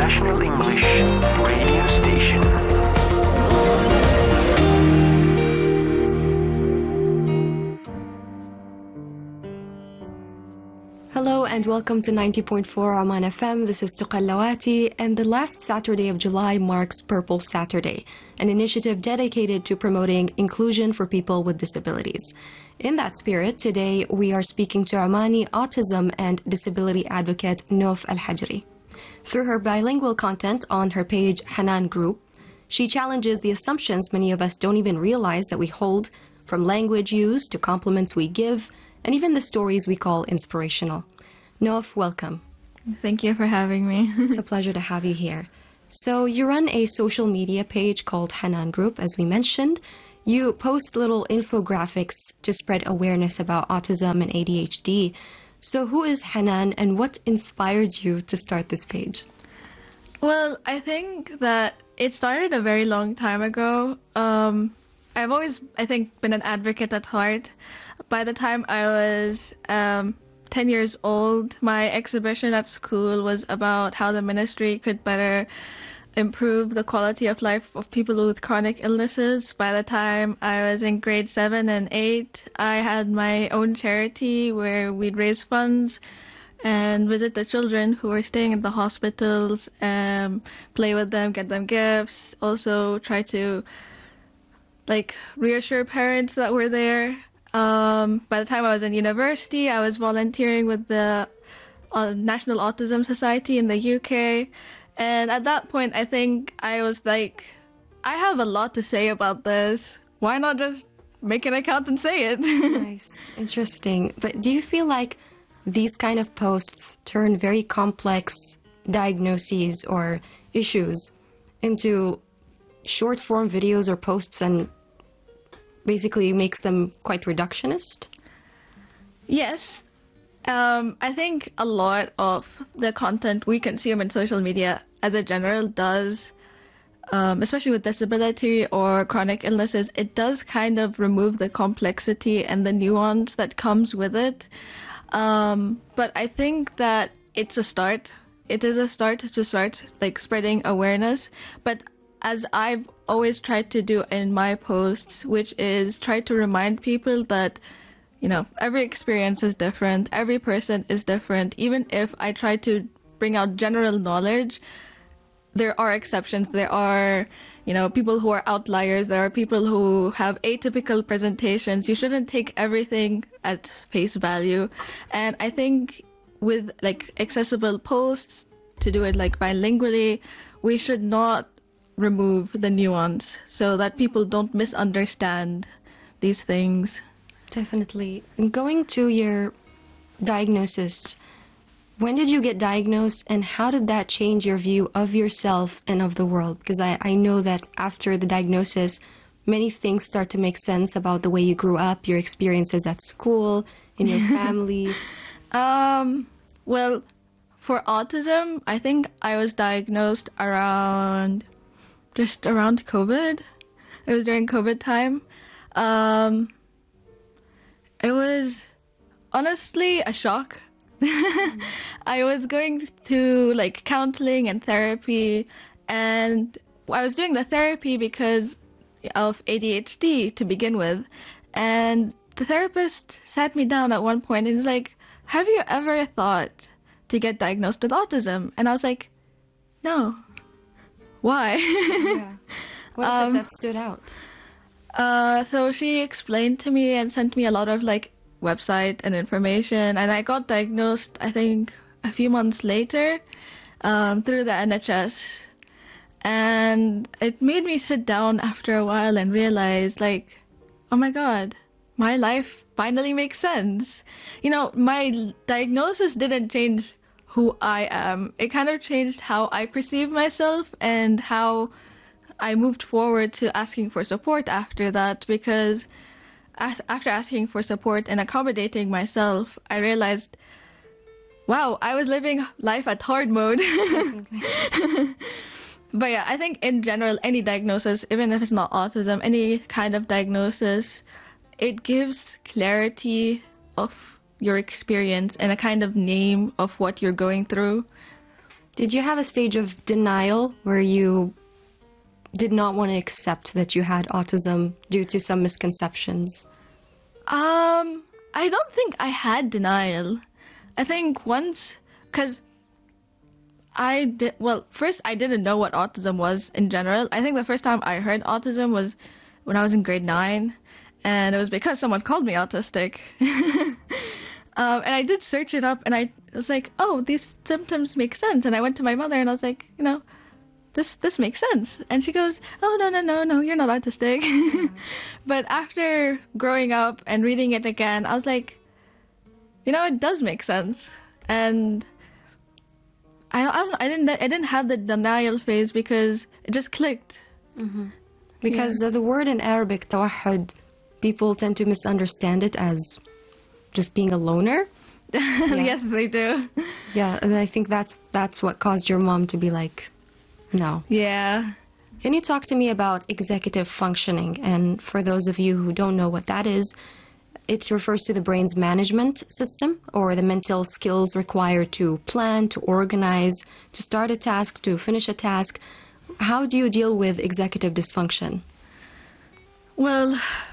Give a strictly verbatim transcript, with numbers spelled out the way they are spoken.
International English Radio Station. Hello and welcome to ninety point four Oman F M. This is Tuqallawati, and the last Saturday of July marks Purple Saturday, an initiative dedicated to promoting inclusion for people with disabilities. In that spirit, today we are speaking to Omani autism and disability advocate Nof Al-Hajri. Through her bilingual content on her page Hanan Group, she challenges the assumptions many of us don't even realize that we hold, from language use to compliments we give, and even the stories we call inspirational. Nof, welcome. Thank you for having me. It's a pleasure to have you here. So you run a social media page called Hanan Group, as we mentioned. You post little infographics to spread awareness about autism and A D H D. So who is Hanan and what inspired you to start this page? Well, I think that it started a very long time ago. Um, I've always, I think, been an advocate at heart. By the time I was um, ten years old, my exhibition at school was about how the ministry could better improve the quality of life of people with chronic illnesses. By the time I was in grade seven and eight, I had my own charity where we'd raise funds and visit the children who were staying in the hospitals, um, play with them, get them gifts, also try to like reassure parents that we're there. Um, by the time I was in university, I was volunteering with the uh, National Autism Society in the U K. And at that point, I think I was like, I have a lot to say about this. Why not just make an account and say it? Nice. Interesting. But do you feel like these kind of posts turn very complex diagnoses or issues into short form videos or posts and basically makes them quite reductionist? Yes. Um, I think a lot of the content we consume in social media as a general does, um, especially with disability or chronic illnesses, it does kind of remove the complexity and the nuance that comes with it. Um, but I think that it's a start. It is a start to start like spreading awareness. But as I've always tried to do in my posts, which is try to remind people that, you know, every experience is different, every person is different. Even if I try to bring out general knowledge, there are exceptions. There are, you know, people who are outliers. There are people who have atypical presentations. You shouldn't take everything at face value. And I think with like accessible posts, to do it like bilingually, we should not remove the nuance so that people don't misunderstand these things. Definitely. And going to your diagnosis, when did you get diagnosed and how did that change your view of yourself and of the world? Because I, I know that after the diagnosis, many things start to make sense about the way you grew up, your experiences at school, in your family. um, well, for autism, I think I was diagnosed around, just around COVID. It was during COVID time. Um... It was honestly a shock. I was going to like counseling and therapy, and I was doing the therapy because of A D H D to begin with. And the therapist sat me down at one point and was like, have you ever thought to get diagnosed with autism? And I was like, no. Why? Yeah. What um, that stood out? Uh, so she explained to me and sent me a lot of like website and information, and I got diagnosed I think a few months later um, through the N H S, and it made me sit down after a while and realize like, oh my god, my life finally makes sense. You know, my diagnosis didn't change who I am. It kind of changed how I perceive myself and how I moved forward to asking for support after that, because as, after asking for support and accommodating myself, I realized, wow, I was living life at hard mode. But yeah, I think in general, any diagnosis, even if it's not autism, any kind of diagnosis, it gives clarity of your experience and a kind of name of what you're going through. Did you have a stage of denial where you did not want to accept that you had autism due to some misconceptions? Um, I don't think I had denial. I think once, because I did, well, first I didn't know what autism was in general. I think the first time I heard autism was when I was in grade nine, and it was because someone called me autistic. um, and I did search it up, and I was like, oh, these symptoms make sense. And I went to my mother, and I was like, you know, this this makes sense. And she goes, oh, no, no, no, no, you're not autistic. But after growing up and reading it again, I was like, you know, it does make sense. And I don't, I don't, I didn't, I didn't have the denial phase because it just clicked. Mm-hmm. Because yeah. the, the word in Arabic, tawahhud, people tend to misunderstand it as just being a loner. Yeah. Yes, they do. Yeah, and I think that's that's what caused your mom to be like, no. Yeah. Can you talk to me about executive functioning? And for those of you who don't know what that is, it refers to the brain's management system, or the mental skills required to plan, to organize, to start a task, to finish a task. How do you deal with executive dysfunction? Well,